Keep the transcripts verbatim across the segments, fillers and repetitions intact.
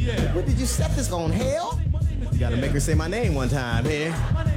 What did you set this on, hell? You gotta make her say my name one time here.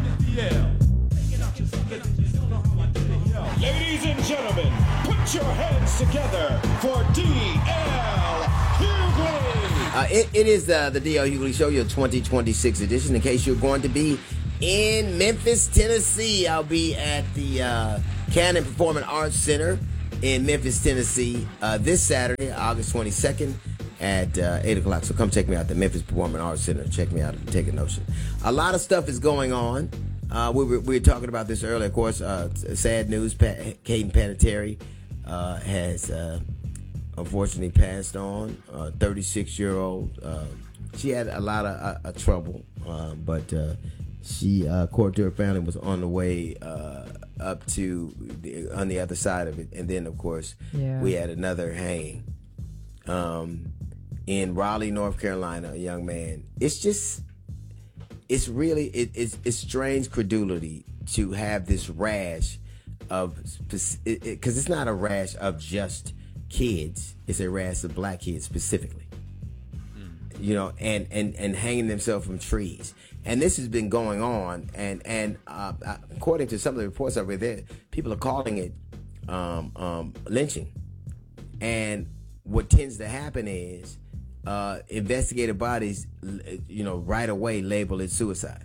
Ladies and gentlemen, put your hands together for D L Hughley. Uh, it, it is uh, the D L Hughley Show, your twenty twenty-six edition. In case you're going to be in Memphis, Tennessee, I'll be at the uh, Cannon Performing Arts Center in Memphis, Tennessee uh, this Saturday, August twenty-second at uh, eight o'clock. So come check me out at the Memphis Performing Arts Center. Check me out and take a notion. A lot of stuff is going on. Uh, we, were, we were talking about this earlier. Of course, uh, sad news, Pat, Caden Panettiere uh, has uh, unfortunately passed on. Uh, thirty-six-year-old. Uh, she had a lot of uh, uh, trouble, uh, but uh, she, uh, according to her family, was on the way uh, up to the, on the other side of it. And then, of course, yeah. we had another hanging um, in Raleigh, North Carolina, a young man. It's just... It's really, it, it's, it's strange credulity to have this rash of, because it, it, it's not a rash of just kids. It's a rash of black kids specifically. Mm. You know, and, and, and hanging themselves from trees. And this has been going on. And, and uh, according to some of the reports I read there, people are calling it um, um, lynching. And what tends to happen is, Uh, investigative bodies, you know, right away label it suicide.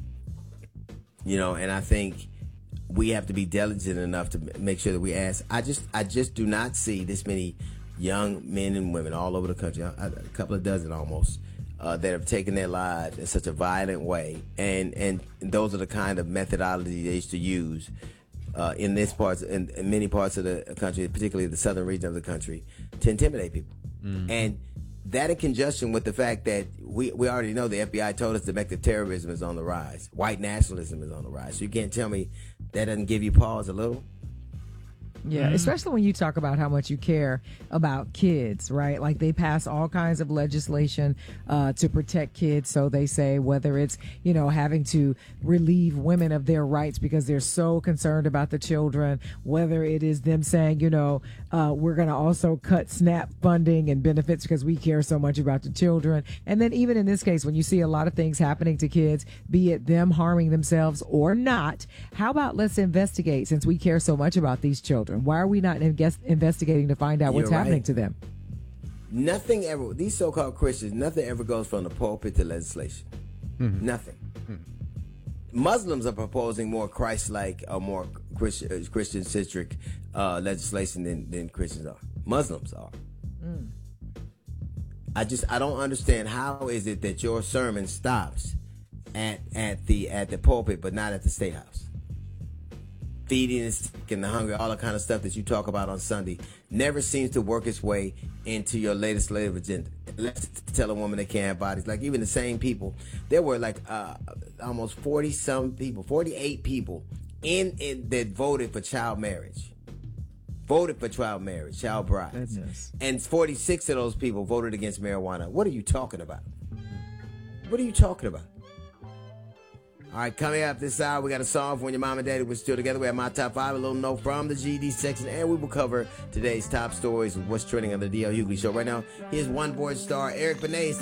You know, and I think we have to be diligent enough to make sure that we ask. I just, I just do not see this many young men and women all over the country, a, a couple of dozen almost, uh, that have taken their lives in such a violent way. And and those are the kind of methodology they used to use uh, in this parts, in, in many parts of the country, particularly the southern region of the country, to intimidate people. Mm. And that in conjunction with the fact that we, we already know the F B I told us domestic terrorism is on the rise. White nationalism is on the rise. So you can't tell me that doesn't give you pause a little? Yeah, mm-hmm. Especially when you talk about how much you care about kids, right? Like they pass all kinds of legislation uh, to protect kids. So they say whether it's, you know, having to relieve women of their rights because they're so concerned about the children, whether it is them saying, you know, uh, we're going to also cut SNAP funding and benefits because we care so much about the children. And then even in this case, when you see a lot of things happening to kids, be it them harming themselves or not, how about let's investigate since we care so much about these children? Why are we not invest- investigating to find out what's You're happening right. to them? Nothing ever, these so-called Christians, nothing ever goes from the pulpit to legislation. Mm-hmm. Nothing. Mm-hmm. Muslims are proposing more Christ-like or more Christian, Christian-centric uh, legislation than, than Christians are. Muslims are. Mm. I just, I don't understand how is it that your sermon stops at, at the, at the pulpit, but not at the State House? Feeding the sick and the hungry, all the kind of stuff that you talk about on Sunday, never seems to work its way into your legislative agenda. Let's tell a woman they can't have bodies. Like even the same people, there were like uh, almost forty some people, forty-eight people in, in that voted for child marriage. Voted for child marriage, child brides. Goodness. And forty-six of those people voted against marijuana. What are you talking about? What are you talking about? All right, coming up this hour, we got a song for when your mom and daddy were still together. We have my top five, a little note from the G D section, and we will cover today's top stories of what's trending on the D L Hughley Show. Right now, here's One Boy Star, Eric Benet.